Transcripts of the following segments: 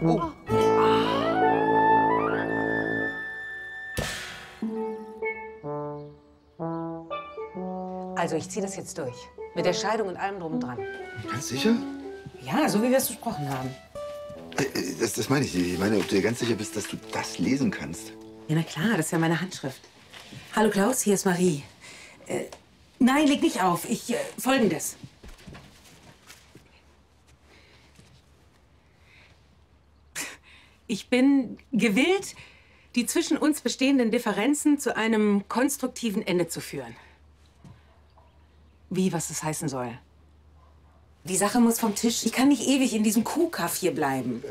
Oh. Also, ich ziehe das jetzt durch. Mit der Scheidung und allem drum und dran. Ganz sicher? Ja, so wie wir es besprochen haben. Das meine ich. Ich meine, ob du dir ganz sicher bist, dass du das lesen kannst. Ja, na klar, das ist ja meine Handschrift. Hallo Klaus, hier ist Marie. Nein, leg nicht auf. Folgendes. Ich bin gewillt, die zwischen uns bestehenden Differenzen zu einem konstruktiven Ende zu führen. Wie, was das heißen soll? Die Sache muss vom Tisch. Ich kann nicht ewig in diesem Kuhkaff hier bleiben.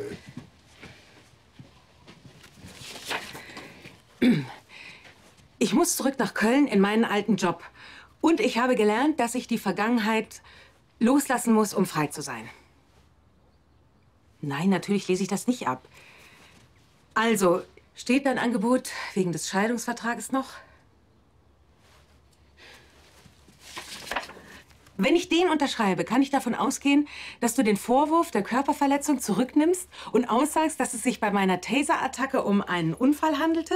Ich muss zurück nach Köln in meinen alten Job. Und ich habe gelernt, dass ich die Vergangenheit loslassen muss, um frei zu sein. Nein, natürlich lese ich das nicht ab. Also, steht dein Angebot wegen des Scheidungsvertrages noch? Wenn ich den unterschreibe, kann ich davon ausgehen, dass du den Vorwurf der Körperverletzung zurücknimmst und aussagst, dass es sich bei meiner Taser-Attacke um einen Unfall handelte?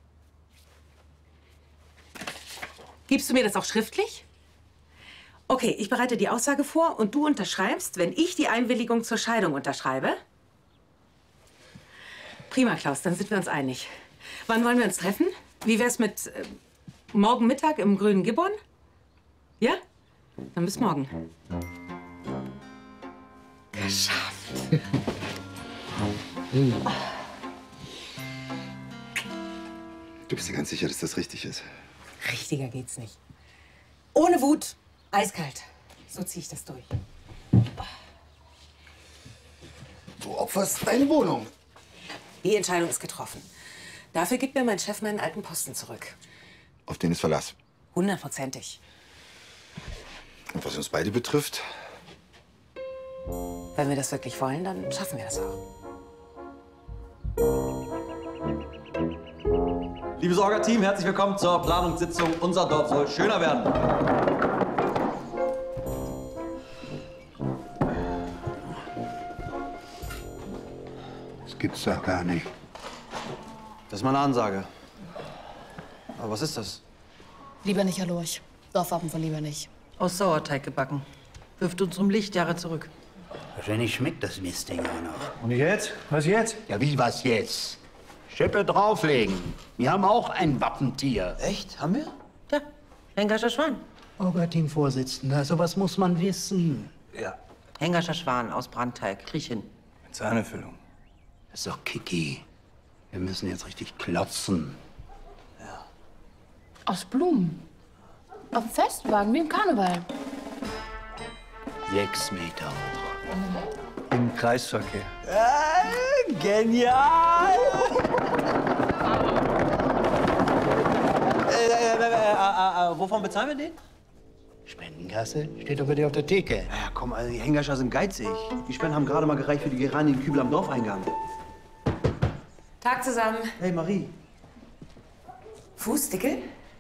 Gibst du mir das auch schriftlich? Okay, ich bereite die Aussage vor und du unterschreibst, wenn ich die Einwilligung zur Scheidung unterschreibe? Prima, Klaus, dann sind wir uns einig. Wann wollen wir uns treffen? Wie wär's mit morgen Mittag im Grünen Gibbon? Ja? Dann bis morgen. Geschafft. Du bist dir ganz sicher, dass das richtig ist? Richtiger geht's nicht. Ohne Wut, eiskalt. So ziehe ich das durch. Du opferst deine Wohnung. Die Entscheidung ist getroffen. Dafür gibt mir mein Chef meinen alten Posten zurück. Auf den ist Verlass. 100%ig. Und was uns beide betrifft? Wenn wir das wirklich wollen, dann schaffen wir das auch. Liebes Orga-Team, herzlich willkommen zur Planungssitzung. Unser Dorf soll schöner werden. Das gibt's doch gar nicht. Das ist meine Ansage. Aber was ist das? Lieber nicht, Herr Lurch. Dorfwappen von lieber nicht. Aus Sauerteig gebacken. Wirft uns um Lichtjahre zurück. Wahrscheinlich schmeckt das Mistding auch noch. Und jetzt? Was jetzt? Ja, wie was jetzt? Schippe drauflegen. Wir haben auch ein Wappentier. Echt? Haben wir? Ja, Hengerscher Schwan. Orga-Team-Vorsitzender, sowas muss man wissen. Ja. Hengerscher Schwan aus Brandteig. Kriech hin. Mit Sahnefüllung. Das ist doch Kiki. Wir müssen jetzt richtig klotzen. Aus Blumen. Auf dem Festwagen, wie im Karneval. 6 Meter hoch. Im Kreisverkehr. Genial! Wovon bezahlen wir den? Spendenkasse steht doch bei dir auf der Theke. Ja, komm, also die Hengerscher sind geizig. Die Spenden haben gerade mal gereicht für die gereinigten Kübel am Dorfeingang. Tag zusammen. Hey, Marie. Fußdickel?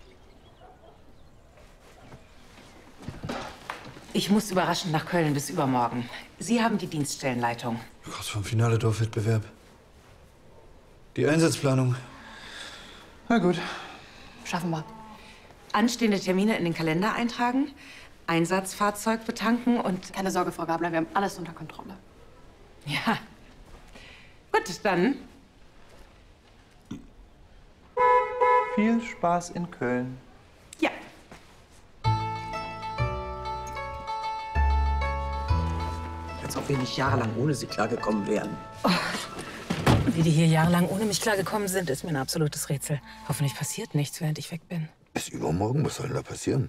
Ich muss überraschend nach Köln bis übermorgen. Sie haben die Dienststellenleitung. Kurz vom Finale Dorfwettbewerb. Die Einsatzplanung. Na gut. Schaffen wir. Anstehende Termine in den Kalender eintragen, Einsatzfahrzeug betanken und... Keine Sorge, Frau Gabler, wir haben alles unter Kontrolle. Ja. Gut, dann. Viel Spaß in Köln. Ja. Als ob wir nicht jahrelang ohne sie klargekommen wären. Wie die hier jahrelang ohne mich klargekommen sind, ist mir ein absolutes Rätsel. Hoffentlich passiert nichts, während ich weg bin. Bis übermorgen? Was soll denn da passieren?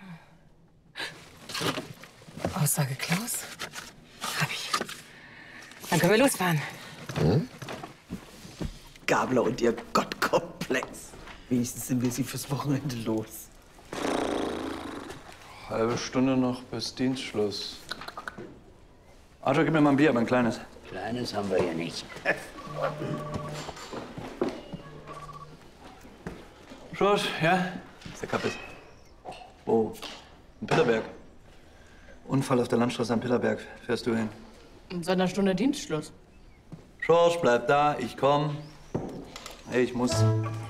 Aussage Klaus? Hab ich. Dann können wir losfahren. Hm? Gabler und ihr Gottkomplex. Wenigstens sind wir sie fürs Wochenende los. Halbe Stunde noch bis Dienstschluss. Arthur, gib mir mal ein Bier, aber ein kleines. Kleines haben wir ja nicht. Schluss, ja? Ist der Kappes. Wo? In Pillerberg. Unfall auf der Landstraße am Pillerberg. Fährst du hin? In so einer Stunde Dienstschluss. Schorsch, bleib da, ich komm. Hey, ich muss.